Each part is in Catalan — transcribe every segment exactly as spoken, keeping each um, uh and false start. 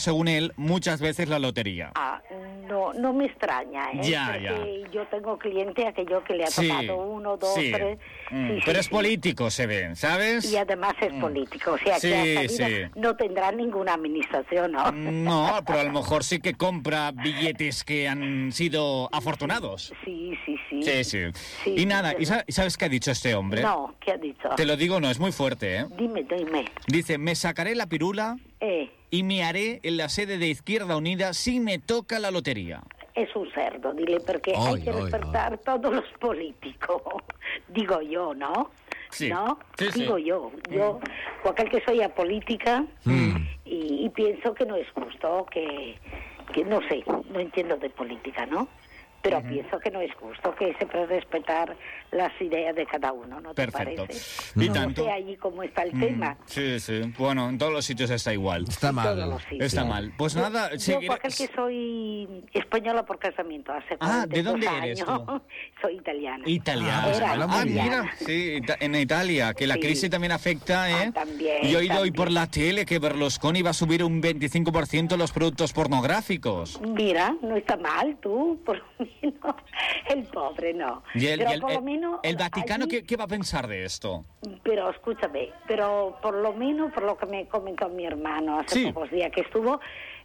según él, muchas veces la lotería. Ah, no, no me extraña, ¿eh? Ya, Porque ya. yo tengo cliente aquello que le ha Sí, tocado uno, dos, sí. tres... Mm, sí, sí, pero es sí. político, se ve, ¿sabes? Y además es Mm. político, o sea Sí, que a salida sí. no tendrá ninguna administración, ¿no? No, pero a lo mejor sí que compra billetes que han sido afortunados. Sí, sí, sí. Sí, sí. Sí, Y nada, sí, ¿y sa- sabes qué ha dicho este hombre? No, ¿qué ha dicho? Te lo digo, no, es muy fuerte, ¿eh? Dime, dime. Dice, me sacaré la pirula Eh, y me haré en la sede de Izquierda Unida si me toca la lotería. es un cerdo, dile, porque Ay, hay que ay, respetar todos los políticos. Digo yo, ¿no? Sí. ¿No? Sí, sí. Digo yo. Yo, cualquier que soy política, Mm. y, y pienso que no es justo, que, que no sé, no entiendo de política, ¿no? Pero pienso que no es justo, que se puede respetar las ideas de cada uno, ¿no te Perfecto. parece? Y No tanto. sé allí cómo está el Mm, tema. Sí, sí. Bueno, en todos los sitios está igual. Está Todos mal. los sitios. Está mal. Pues Yo- nada, yo, seguiré- cualquier que soy española por casamiento, hace Ah, ¿de dónde cuarenta y eres dos tú? años, soy italiana. Italiana. Era habla muy Ah, bien. mira, sí, ita- en Italia, que la Sí. crisis también afecta, ¿eh? Ah, también, Y he oído hoy también. por la tele que Berlusconi va a subir un veinticinco por ciento los productos pornográficos. Mira, no está mal tú, por lo menos. El pobre no. Y el, pero y el- por lo el- menos el Vaticano, allí- ¿qué, qué va a pensar de esto? Pero escúchame, pero por lo menos, por lo que me comentó mi hermano hace Sí. pocos días que estuvo,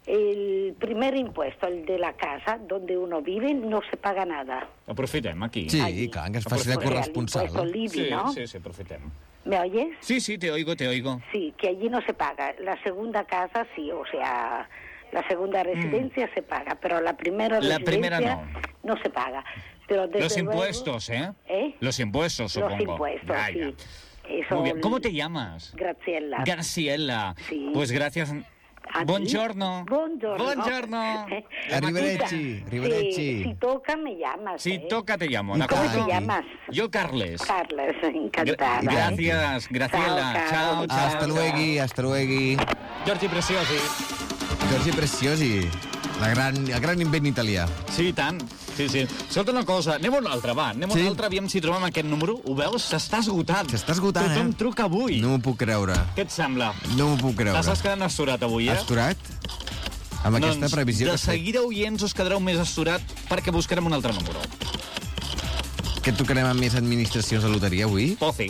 el primer impuesto, el de la casa donde uno vive, no se paga nada. Aprofitem aquí. Sí, Allí. clar, que es faci de O sea, el corresponsal. impuesto L I B I, sí, ¿no? sí, sí, aprofitem. ¿Me oyes? Sí, sí, te oigo, te oigo. Sí, que allí no se paga. La segunda casa sí, o sea, la segunda residencia se paga, pero la primera Mm. La residencia primera no se paga. Pero desde Los luego- impuestos, ¿eh? ¿Eh? Los impuestos, supongo. Los impuestos, Ya, sí. ya. Eso, Muy bien. ¿Cómo te llamas? Graciela. Graciela. Sí. Pues gracias. ¿A ti? Buongiorno. Buongiorno. Buongiorno. Arrivederci, arrivederci. Sí, si toca me llamas. Si ¿eh? toca te llamo, ¿Y ¿de ¿Cómo acuerdo? te llamas? Yo, Carles. Carles, encantada. Gra- gracias, Graciela. Chao, Chao, Carles. chao. Hasta luego, hasta luego. Giorgi Preciosi. Giorgi Preciosi, la gran, el gran invent italià. Sí, i tant. Sí, sí. Escolta una cosa, anem a un altre, va. Anem a Sí. un altre, aviam si trobem aquest número. Ho veus? S'està esgotant. S'està esgotant, Tothom eh? truca avui. No m'ho puc creure. Què et sembla? No m'ho puc creure. T'estàs quedant asturat avui, eh? Asturat? Amb aquesta doncs, previsió de que has fet. seguida, oients, us quedareu més asturat perquè buscarem un altre número. Que tocarem amb més administracions de loteria avui? Pozi.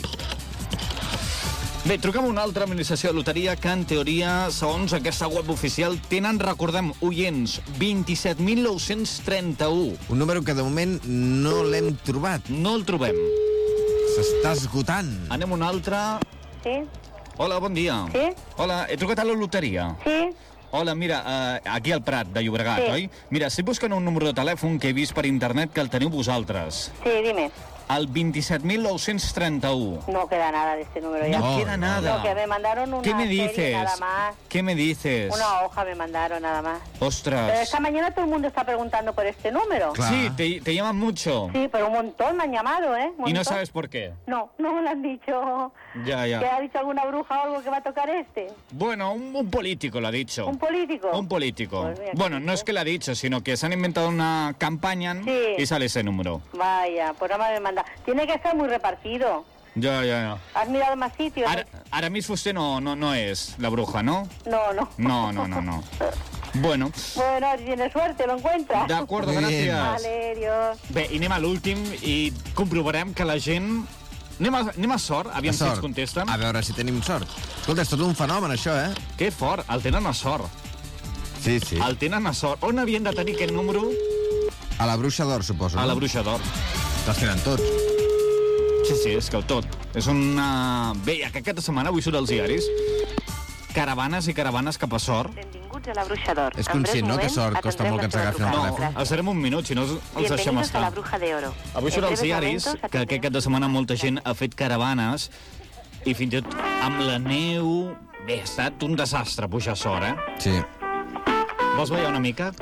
Bé, truquem a una altra administració de loteria que, en teoria, segons aquesta web oficial, tenen, recordem, oients, vint-i-set mil nou-cents trenta-u. Un número que de moment no l'hem trobat. No el trobem. S'està esgotant. Anem a un altre. Sí, Hola, bon dia. Sí? Hola, he trucat a la loteria. sí. Hola, mira, uh, aquí al Prat, de Llobregat, Sí. oi? Mira, estic buscant un número de telèfon que he vist per internet que el teniu vosaltres. Sí, dime. El vint-i-set mil nou-cents trenta-u. No queda nada de este número ya. No No, queda no. nada. No, que me mandaron una ¿Qué me serie dices? nada más. ¿Qué me dices? Una hoja me mandaron nada más. Pero Ostras. esta mañana todo el mundo está preguntando por este número. Claro. Sí, te, te llaman mucho. Sí, pero un montón me han llamado, ¿eh? Un Y no montón. sabes por qué. No, no me lo han dicho. Ya, ¿Que ya. ha dicho alguna bruja o algo que va a tocar este? Bueno, un, un político lo ha dicho. ¿Un político? Un político. Pues mira, Bueno, no es que lo ha dicho, sino que se han inventado una campaña Sí. y sale ese número. Vaya, pues nada más me manda. Tiene que estar muy repartido. Ya, ya, ya. ¿Has mirado más sitios? Ara, Aramis Fuster no, no, no es la bruja, ¿no? No, no. No, no, no, no. Bueno, Bueno, si tienes suerte, lo encuentras. de acuerdo, Muy bien. gràcies. Vale, adiós. Bé, i anem a l'últim i comprovarem que la gent... Anem a, anem a sort, aviam si ens contesten. A veure si tenim sort. Escolta, és tot un fenomen, això, eh? Que fort, el tenen a sort. Sí, sí. El tenen a sort. On havien de tenir aquest número? A la Bruixa d'Or, suposo. A la no? Bruixa d'Or. Els tenen tots. Sí, sí, és que el tot. És una... Bé, ja que aquesta setmana avui surt als diaris. Caravanes i caravanes cap a Sort. Benvinguts a la Bruixa d'Or. És En breus conscient, no, que moments Sort costa atendrem molt que ens la seva agafin el trucada. telèfon. No, alçarem un minut, si no els deixem Bienvenidos a estar. la Bruja de Oro. Avui En surt als breves diaris momentos que aquest cap de setmana molta gent ha fet caravanes i fins i tot amb la neu... Bé, ha estat un desastre pujar a Sort, eh? Sí. Vols ballar una mica?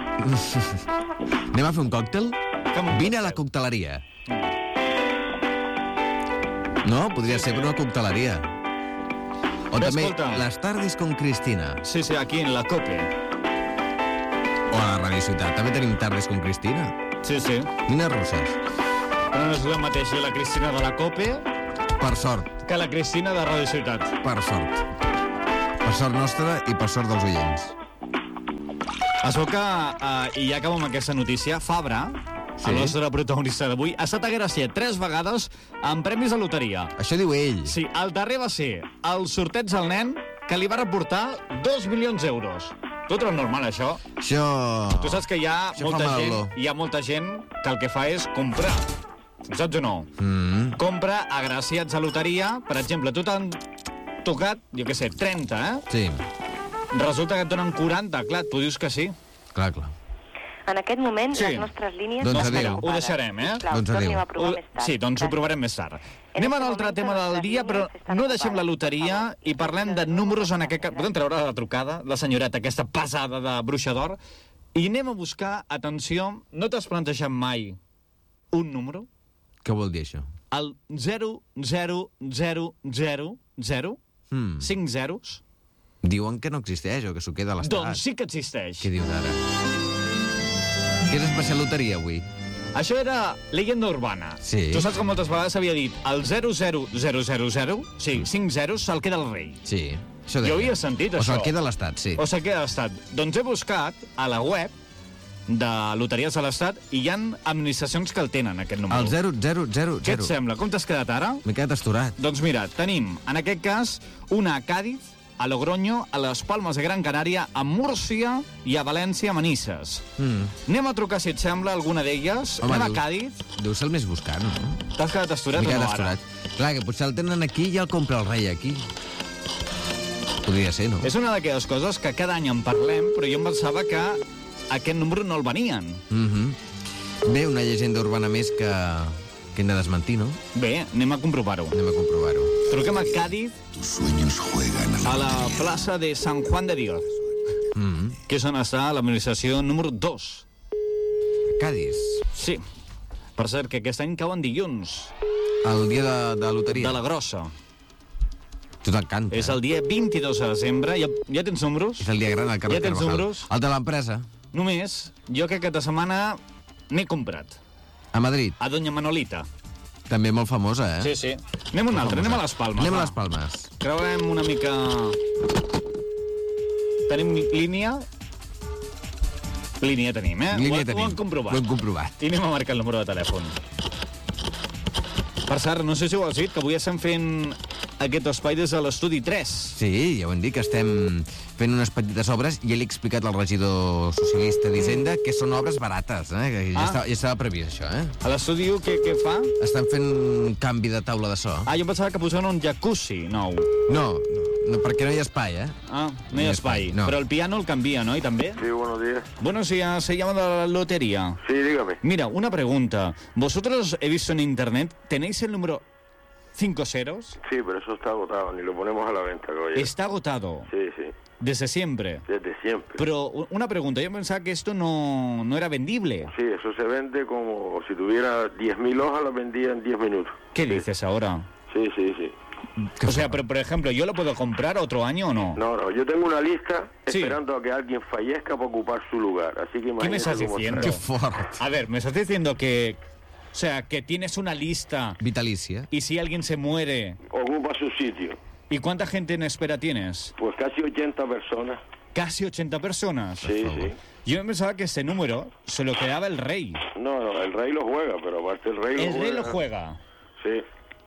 Anem a fer un còctel? Fem un Vine a la còctel. cocteleria. No? Podria ser per una cocteleria. O Bé, també escolta. les tardes con Cristina. Sí, sí, aquí en la COPE. O a la Radio Ciutat. També tenim tardes con Cristina. Sí, sí. Nines russes. Però no és la mateixa la Cristina de la COPE Per sort. que la Cristina de Ràdio Ciutat. Per sort. Per sort nostra i per sort dels oients. Es veu que, uh, i ja acabo amb aquesta notícia, Fabra, sí, el nostre protagonista d'avui, ha estat agraciat tres vegades amb premis de loteria. Això diu ell. Sí, el darrer va ser el sorteig al nen, que li va reportar dos milions d'euros. Tu trobo normal, això? Això... Tu saps que hi ha, Això molta fa mal gent, olor. hi ha molta gent que el que fa és comprar. Saps o no? Mm. Compra agraciats a loteria. Per exemple, tu t'han tocat, jo què sé, trenta, eh? Sí, Resulta que et donen quaranta. Clar, tu dius que sí. clar, clar. En aquest moment, Sí. les nostres línies Doncs no estan adéu. ocupades. Ho deixarem, eh? Sisplau, Doncs torni-ho adéu. a provar Ho- més tard. Sí, doncs ho Gràcies. provarem més tard. En Anem a este un altre momento tema del les dia, però línies estan no deixem la ocupades. loteria Per favor, i parlem de números en aquest cas. Podem treure la trucada, la senyoreta, aquesta pesada de bruixa d'or, i anem a buscar, atenció, no t'has plantejat mai un número? Què vol dir, això? El zero zero zero zero zero? Mm. Cinc zeros? Diuen que no existeix o que s'ho queda a l'estat. Doncs sí que existeix. Què dius ara? Que és especial loteria, avui? Això era leyenda urbana. Sí. Tu saps que moltes vegades s'havia dit el zero zero zero zero zero, sí, cinc zeros, se'l queda el rei. Sí. Això Jo deia. havia sentit o això. O se'l queda a l'estat, sí. O se'l queda a l'estat. Doncs he buscat a la web de Loteries de l'Estat i hi ha administracions que el tenen, aquest número. El zero zero zero Què et zero. sembla? Com t'has quedat ara? M'he quedat astorat. Doncs mira, tenim, en aquest cas, una a Càdiz, a Logroño, a les Palmes de Gran Canària, a Múrcia i a València, a Manises. Mm. Anem a trucar, si et sembla, alguna d'elles. Home, Anem a deu- Càdiz. Deu ser el més buscat, no? T'has quedat astorat M'he o no, quedat ara? astorat. Clar, que potser el tenen aquí i el compra el rei aquí. Podria ser, no? És una d'aquelles coses que cada any en parlem, però jo em pensava que aquest número no el venien. Mm -hmm. Bé, una llegenda urbana més que, que hem de desmentir, no? Bé, anem a comprovar-ho. Anem a comprovar-ho. Truquem a Càdiz, Tus sueños juegan a la a la lotería. plaça de San Juan de Dios, Mm -hmm. que és on està l'administració número dos. Cádiz, Sí. Per cert, que aquest any cau en dilluns, el dia de, de loteria. de la grossa. Tu t'encanta. És el dia vint-i-dos de desembre. Ja, ja tens números? És el dia gran del carrer Ja tens Carvajal. números? El de l'empresa, Només, jo que aquesta setmana n'he comprat. a Madrid. A Doña Manolita. També molt famosa, eh? Sí, sí. Anem a un altre, anem a les Palmes. Anem a va. les Palmes. Creuem una mica... Tenim línia? Línia tenim, eh? Línia ho, tenim. Ho hem comprovat. Ho hem comprovat. I anem a marcar el número de telèfon. Per cert, no sé si ho has dit, que avui estem fent aquest espai des de l'estudi tres. Sí, ja ho hem dit, que estem fent unes petites obres i ja l'he explicat al regidor socialista d'Hisenda que són obres barates, eh? Que ja, Ah. estava, ja estava previst, això, eh? A l'estudi què, què fa? Estan fent un canvi de taula de so. Ah, jo pensava que posaven un jacuzzi nou. No, no, no, perquè no hi ha espai, eh? Ah, no hi ha espai. no. Però el piano el canvia, ¿no? ¿Y también? Sí, buenos días. Buenos días, se llama de la lotería. Sí, dígame. Mira, una pregunta. Vosotros, he visto en internet, ¿tenéis el número cinco ceros? Sí, pero eso está agotado, ni lo ponemos a la venta, caballero. Está agotado. Sí, sí, Desde siempre. desde siempre. Pero u- una pregunta, yo pensaba que esto no, no era vendible. Sí, eso se vende como si tuviera diez mil hojas, las vendía en diez minutos. ¿Qué dices ahora? Sí, sí, sí. O sea, pero por ejemplo, ¿yo lo puedo comprar otro año o no? No, no, yo tengo una lista Sí. esperando a que alguien fallezca para ocupar su lugar. Así que imagínate me estás cómo diciendo? Que está. fort. A ver, me estás diciendo que... O sea, que tienes una lista Vitalícia. y si alguien se muere... Ocupa su sitio. ¿Y cuánta gente en espera tienes? Pues casi ochenta personas. Casi ochenta personas. Sí, sí. Yo pensaba que este número se lo quedaba el rey. No, no, el rey lo juega, pero aparte el rey lo El juega. rey lo juega. Sí.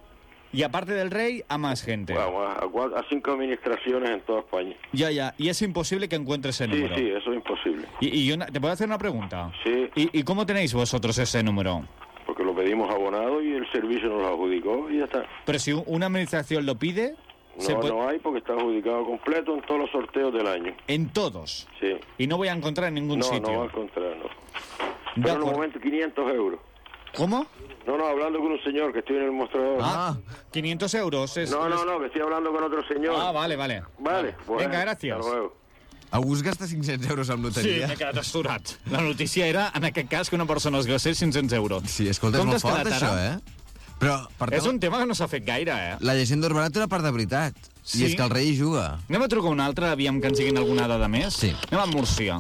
Y aparte del rey, a más gente. Vamos, a, cuatro- a cinco administraciones en toda España. Ya, ya. Y es imposible que encuentres ese Sí, número. sí, eso es imposible. Y, y yo na- te puedo hacer una pregunta. Sí. ¿Y, y cómo tenéis vosotros ese número? Porque lo pedimos abonado y el servicio nos lo adjudicó y ya está. Pero si u- una administración lo pide, se No, puede- no hay porque está adjudicado completo en todos los sorteos del año. en todos. Sí. Y no voy a encontrar en ningún No, sitio. no va a encontrar, no. De Pero en un acuerdo. momento quinientos euros. ¿Cómo? No, no, hablando con un señor que estoy en el mostrador. Ah, quinientos euros. Es, no, no, es- no, que estoy hablando con otro señor. Ah, vale, vale. Vale, bueno, Venga, gracias. Hasta luego. August gasta cinc-cents euros amb Sí, loteria. m'he quedat astorat. La notícia era, en aquest cas, que una persona es gastés cinc-cents euros. Sí, escolta, és Com molt t'has fort, quedat això, ara? eh? Però, per És tant, un tema que no s'ha fet gaire, eh? la llegenda urbana té una part de veritat. Sí? I és que el rei hi juga. Anem a trucar un altre, aviam que ens diguin alguna dada més. Sí. Anem a Múrcia.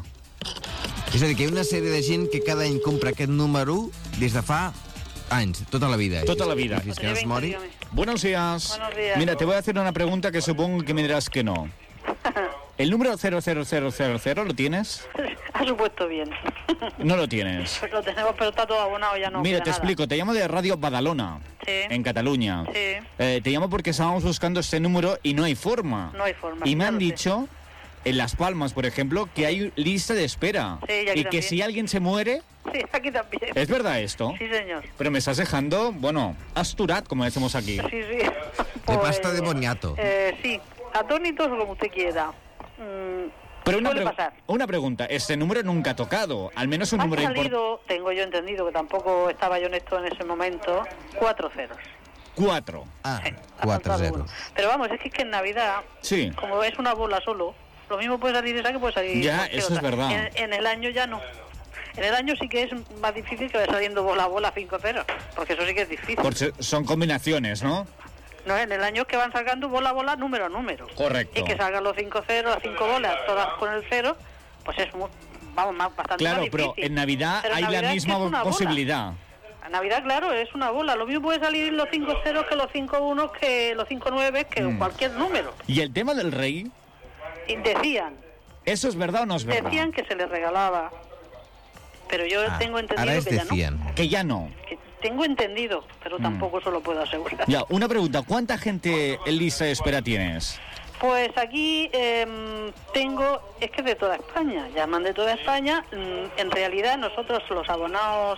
És a dir, que hi ha una sèrie de gent que cada any compra aquest número des de fa anys, tota la vida. Tota la vida. Fins que no es mori. Buenos días. Buenos días. Mira, te voy a hacer una pregunta que supongo que me dirás que no. ¿El número cero cero cero cero cero lo tienes? Ha supuesto bien. No lo tienes. Lo tenemos, pero está todo abonado, ya no Mira, queda te nada. explico. Te llamo de Radio Badalona, Sí. en Cataluña. Sí. Eh, te llamo porque estábamos buscando este número y no hay forma. No hay forma. Y me ya han lo sé. dicho, en Las Palmas, por ejemplo, que hay lista de espera. Sí, y aquí y que también. si alguien se muere, Sí, aquí también. ¿es verdad esto? Sí, señor. Pero me estás dejando, bueno, asturat, como decimos aquí. Sí, sí. De pasta de boniato. Eh, sí, atónitos o como usted quiera. Mm, Pero una, suele pre- pasar. una pregunta, este número nunca ha tocado, al menos un Han número importante. salido, tengo yo entendido, que tampoco estaba yo honesto en ese momento, cuatro ceros. Cuatro. Ah, Sí, ha cuatro faltado cero. uno. Pero vamos, es que, es que en Navidad, Sí. como es una bola solo, lo mismo puede salir esa que puede salir Ya, cualquier eso es otra. verdad. En, en el año ya no. En el año sí que es más difícil que vaya saliendo bola a bola cinco ceros, porque eso sí que es difícil. Por se- son combinaciones, ¿no? No, en el año es que van sacando bola a bola, número a número. Correcto. Y que salgan los cinco ceros, las cinco bolas, todas con el cero, pues es muy, vamos, más, bastante Claro, más pero difícil. en Navidad Pero en hay Navidad la es que misma es una bola. posibilidad. En Navidad, claro, es una bola. Lo mismo puede salir los cinco ceros que los cinco unos, que los cinco nueve, que Mm. cualquier número. ¿Y el tema del rey? Y decían, ¿Eso es verdad o no es verdad? decían que se les regalaba. Pero yo Ah, tengo entendido ara es que ya decían. no. Que ya no. Que tengo entendido, pero Mm. tampoco se lo puedo asegurar. Ya, una pregunta, ¿cuánta gente en lista de espera tienes? Pues aquí em, tengo, es que de toda España, llaman de toda España. Mm, en realidad nosotros los abonados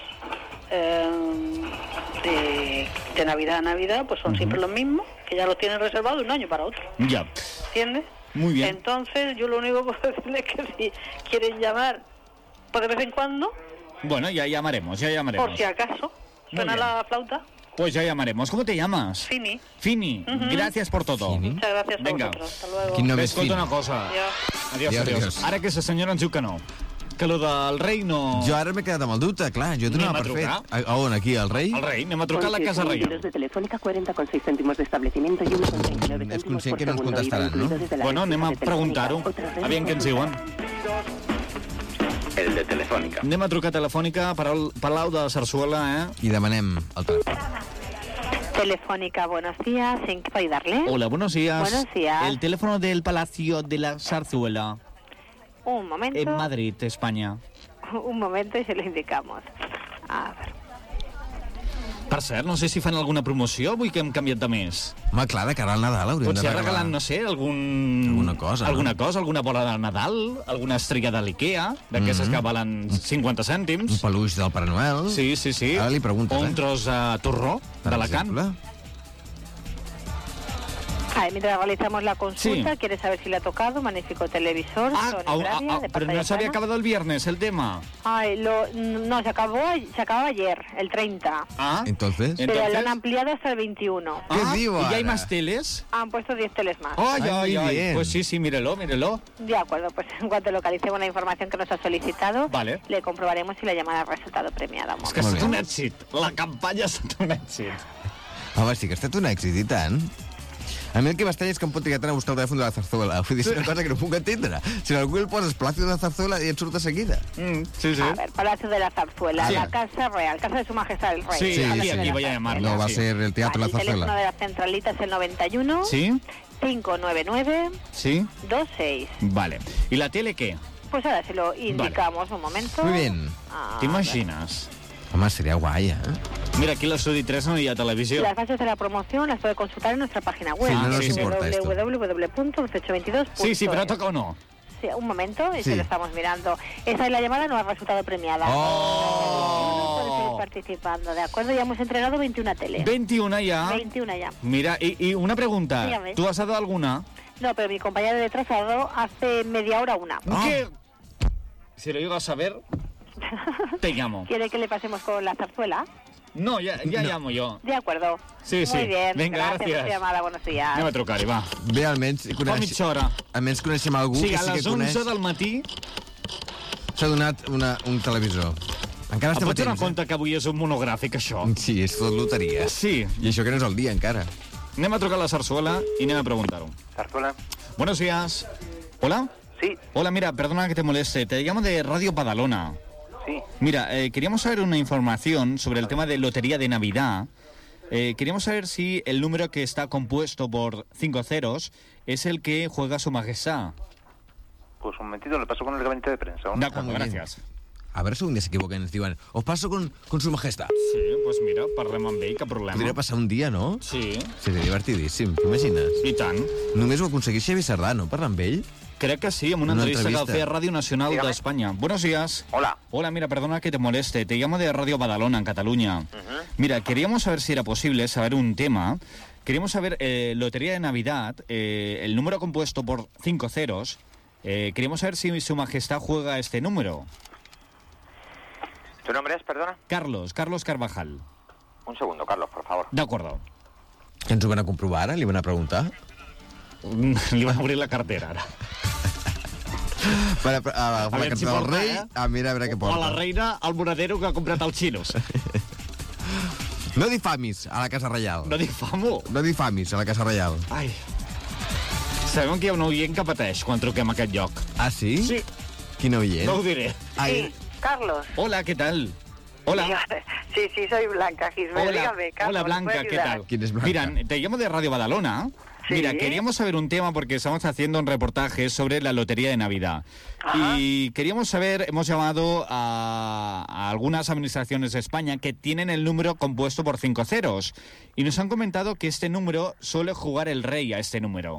em, de, de Navidad a Navidad, pues son siempre los mismos, que ya los tienen reservados de un año para otro, Ya. ¿entiendes? Muy bien. Entonces yo lo único que puedo decirles es que si quieren llamar, pues de vez en cuando, Bueno, ya llamaremos, ya llamaremos. por si acaso, suena bien. la flauta, Pues ya llamaremos. ¿Cómo te llamas? Fini. Fini, Ujú. gracias por todo. Fini. Muchas gracias a Venga. vosotros. Hasta luego. Quin nom és Escolta Fini? una cosa. Adiós. Adiós, Adiós, adiós. adiós. Ara aquesta senyora ens diu que no. Que lo del rei no... Jo ara m'he quedat amb el dubte, clar, jo donava Anem a per fet. trucar? A, a on, aquí, al rei? El rei, anem a trucar a la Casa Reial. de Telefónica cuarenta con seis céntimos de establecimiento y uno con treinta y nueve És céntimos conscient por que no ens segundo, contestaran, I V A incluido no? desde la Bueno, anem a empresa de Telefónica. preguntar-ho. Otras redes Aviam què ens diuen. El de Telefónica. Anem a trucar telefònica per al Palau de Sarsuela, eh? I demanem el telèfon. Telefónica, buenos días. ¿En qué puedo ayudarle? Hola, buenos días. Buenos días. El teléfono del Palacio de la Zarzuela, Un momento. en Madrid, España. Un momento y se lo indicamos. A ver. Per cert, no sé si fan alguna promoció avui que hem canviat de mes. Home, clar, de cara al Nadal hauríem de Potser regalar... regalant, no sé, algun... Alguna cosa, Alguna no? cosa, alguna bola de Nadal, alguna estrella de l'Ikea, d'aquestes Mhm. que valen cinquanta Un cèntims. peluix del Pare Noel. Sí, sí, sí. Ara li preguntes, O un eh? tros de torró per d'Alacant. exemple. A ver, mientras realizamos la consulta, Sí. ¿quiere saber si le ha tocado? Magnífico televisor. Ah, Sony ah, Bravia, ah, de pero pantalla no se había plana. acabado el viernes el tema. Ay, lo, no, se acabó, se acabó ayer, el treinta. Ah, Entonces, En- Pero lo Entonces- han ampliado hasta el veintiuno. ¿Qué ah, digo ¿y ya hay ahora? más teles? Han puesto diez teles más. Ay, Ay, ay, muy ay. bien. Pues sí, sí, mírelo, mírelo. De acuerdo, pues en cuanto localicemos la información que nos ha solicitado, Vale. le comprobaremos si la llamada ha resultado premiada. És que ha Molt estat bé. un èxit. La campanya ha estat un èxit. home, sí que ha estat un èxit, i tant. A mi el que m'estranya és que em pot trigar tant a buscar el telèfon de la Zarzuela. Vull dir, és una cosa que no puc entendre. Si a algú el poses Palacio de la Zarzuela i et surt de seguida. Mm, sí, sí. A ver, Palacio de la Zarzuela, Sí. la Casa Real, Casa de Su Majestad el Rey. Sí, Sí, Palacio sí, de aquí la voy a Zarzuela. llamarlo. No, va a sí. ser el Teatro Vale, La el teléfono Zarzuela. de la centralita es el noventa y uno, Sí, cinco nueve nueve, sí. dos seis. Vale. ¿Y la tele qué? Pues ahora se lo indicamos un momento. Muy bien. A ¿Te ver. imaginas? Home, seria guai, eh? Mira, aquí a l'Estudi tres no hi ha televisió. Las bases de la promoción las puede consultar en nuestra página web. Sí, no nos importa esto. w w w punto dieciocho veintidós punto es. Sí, sí, pero toca o no. Sí, un momento, y Sí. se lo estamos mirando. Esa es la llamada, no ha resultado premiada. Oh. Puede seguir participando, ¿de acuerdo? Ya hemos entregado veintiuna teles. veintiuna ya. veintiuna ya. Mira, y, y una pregunta. Dígame. ¿Tú has dado alguna? No, pero mi compañero de detrás ha dado hace media hora una. Ah. ¿Qué? Si lo llego a saber, te llamo. ¿Quiere que le pasemos con la zarzuela? No, ya, ya llamo yo. De acuerdo. Sí, Muy sí. bien, Venga, gracias, gracias. por su llamada, buenos días. Anem a trucar-hi, va. Bé, almenys Fa coneix... mitja hora. Almenys coneixem algú O sigui, que a sí que les coneix... onze del matí... S'ha donat una, un televisor. Encara Em estem pots donar atents, compte que avui és un monogràfic, això? eh? Sí, és tot loteria. Sí. I això que no és el dia, encara. Anem a trucar a la Zarzuela y anem a preguntar-ho. Zarzuela. Buenos días. ¿Hola? Sí, Hola, mira, perdona que te moleste. Te llamo de Radio Badalona. sí. Mira, eh, queríamos saber una información sobre el tema de lotería de Navidad. Eh, queríamos saber si el número que está compuesto por cinco ceros es el que juega Su Majestad. Pues un momentito, le paso con el gabinete de prensa. ¿no? De acuerdo, muy bien. gràcies. A veure si un dia s'equivoquen i ens diuen os paso con, con su majestad. Sí, doncs pues mira, parlem amb ell, cap problema. Podria passar un dia, no? Sí, Seria divertidíssim, t'imagines? i tant. Només ho aconseguís Xavi Sardà, no? Parlar amb ell? Crec que sí, en una, Una entrevista, entrevista. que feia Radio Nacional Dígame. de España. Buenos días. Hola. Hola, mira, perdona que te moleste. Te llamo de Radio Badalona, en Cataluña. Uh-huh. Mira, queríamos saber si era posible saber un tema. Queríamos saber, eh, Lotería de Navidad, eh, el número compuesto por cinco ceros. Eh, queríamos saber si Su Majestad juega este número. ¿Tu nombre es, perdona? Carlos, Carlos Carvajal. Un segundo, Carlos, por favor. De acuerdo. Ens ho van a comprovar ara? Li van a preguntar? Li van a obrir la cartera, ara. Per, per, a, a, A la veure carta si del porta, rei, eh? a mirar a veure què O a la porta. reina, al monedero que ha comprat els xinos. No difamis a la Casa Reial. No difamo. No difamis a la Casa Reial. Ai. Sabem que hi ha un oient que pateix quan truquem a aquest lloc. Ah, sí? Sí. Quin oient? No ho diré. Ai, Sí, Carlos. Hola, ¿qué tal? Hola. Sí, sí, soy Blanca Gisbert. Hola, Dígame, Carlos, hola Blanca, ¿puede ¿qué ayudar? tal? ¿Quién es Blanca? Mira, te llamo de Radio Badalona. Sí. Mira, queríamos saber un tema porque estamos haciendo un reportaje sobre la Lotería de Navidad. Ajá. Y queríamos saber, hemos llamado a, a algunas administraciones de España que tienen el número compuesto por cinco ceros. Y nos han comentado que este número suele jugar el rey a este número.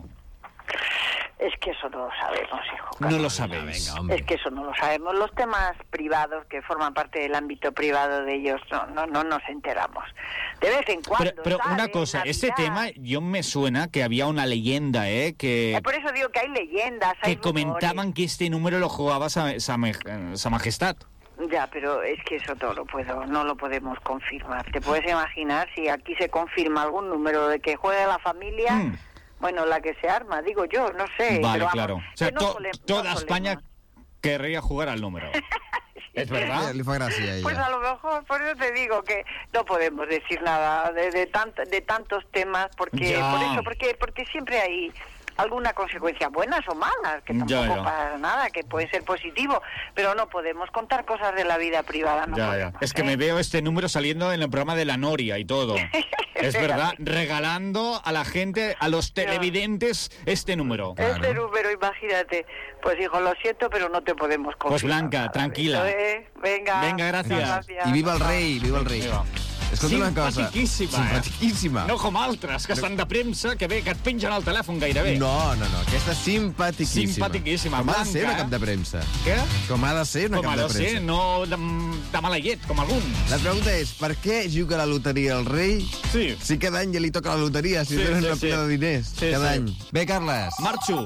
Es que eso no lo sabemos, hijo. No Carlos. lo sabéis. venga, hombre. Es que eso no lo sabemos. Los temas privados que forman parte del ámbito privado de ellos no no, no nos enteramos. De vez en cuando. Pero, pero ¿sabes? una cosa, este Navidad. tema yo me suena que había una leyenda, ¿eh? Que... Eh, Por eso digo que hay leyendas, hay que comentaban rumores. que este número lo jugaba Sa, Sa, Sa Majestad. Ya, pero es que eso no lo puedo, no lo podemos confirmar. ¿Te puedes imaginar si aquí se confirma algún número de que juegue la familia? Mm. Bueno, la que se arma, digo yo, no sé. Vale, pero vamos, claro. O sea, que no to- sole- no toda solemos. España querría jugar al número. ¿Es verdad? Li fa gràcia a ella. Pues a lo mejor, por eso te digo que no podemos decir nada de, de, tant, de tantos temas, porque Ya. por eso, porque porque siempre hay alguna consecuencia, buenas o malas, que tampoco Ya, ya. pasa nada, que puede ser positivo, pero no podemos contar cosas de la vida privada. No Ya, ya. podemos, Es que ¿eh? me veo este número saliendo en el programa de La Noria y todo. Es verdad, regalando a la gente, a los televidentes, este número. Este número, imagínate. Pues hijo, lo siento, pero no te podemos confirmar. Pues Blanca, nada de tranquila. eso, ¿eh? Venga. Venga, gracias. I viva el rei, viva el rei. Viva. Escolta una cosa. Simpatiquíssima, eh? Simpatiquíssima. No com altres, que estan de premsa, que bé, que et pengen el telèfon gairebé. No, no, no, aquesta és simpatiquíssima. Simpatiquíssima, Com ha de Blanca. ser una cap de premsa. Què? Com ha de ser una Com cap ha de de premsa. ser, no de, de mala llet, com alguns. La pregunta és, per què juga a la loteria el rei Sí. si cada any ja li toca la loteria, si Sí, tenen sí, una sí. pila de diners Sí, cada sí. any? Bé, Carles. Marxo.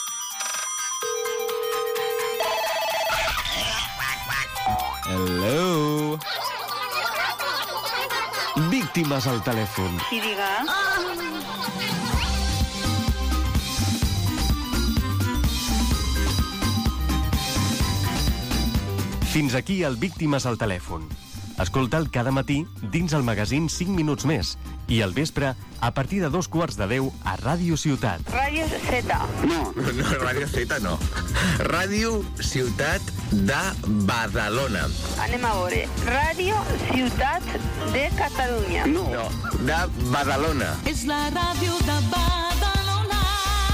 Hello. Víctimes al telèfon. Sí, diga. Fins aquí el Víctimes al telèfon. Escolta'l cada matí dins el magazín cinc minuts més i al vespre a partir de dos quarts de deu a Ràdio Ciutat. Ràdio Z. No, no, Ràdio Z no. Ràdio Ciutat de Badalona. Anem a veure. Ràdio Ciutat de Catalunya. No, no, de Badalona. És la ràdio de Badalona.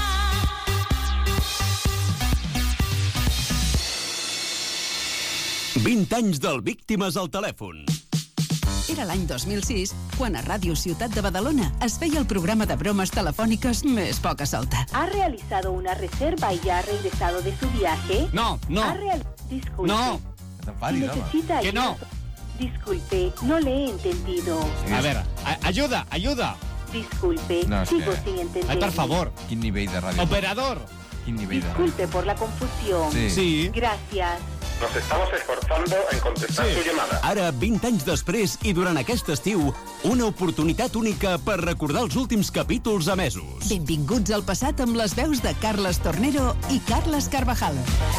vint anys del Víctimes al telèfon. Era l'any dos mil sis, quan a Ràdio Ciutat de Badalona es feia el programa de bromes telefòniques més poca solta. ¿Ha realizado una reserva y ya ha regresado de su viaje? No, no. ¿Ha real... Disculpe. No. Si necesita Que ayuda... no. Disculpe, no le he entendido. A ver, a- ayuda, ayuda. Disculpe, No, es sigo que- sin entender. Ay, por favor. Quin nivell de ràdio? Operador. Quin nivell de ràdio? Disculpe por la confusión. Sí. Sí. Gracias. Nos estamos esforzando en contestar Sí. su llamada. Ara, vint anys després i durant aquest estiu, una oportunitat única per recordar els últims capítols emesos. Benvinguts al passat amb les veus de Carles Tornero i Carles Carvajal.